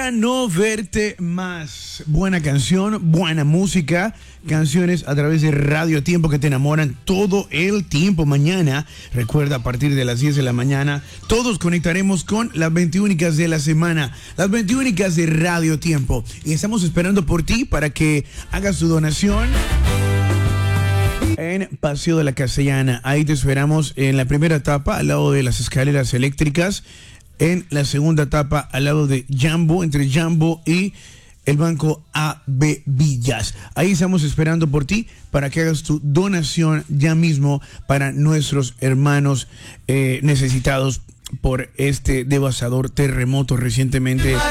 para no verte más. Buena canción, buena música, canciones a través de Radio Tiempo que te enamoran todo el tiempo. Mañana, recuerda, a partir de las 10 de la mañana, todos conectaremos con las 21 de la semana, las 21 de Radio Tiempo. Y estamos esperando por ti para que hagas tu donación en Paseo de la Castellana. Ahí te esperamos en la primera etapa, al lado de las escaleras eléctricas. En la segunda etapa, al lado de Jambo, entre Jambo y el Banco AB Villas. Ahí estamos esperando por ti para que hagas tu donación ya mismo para nuestros hermanos necesitados por este devastador terremoto recientemente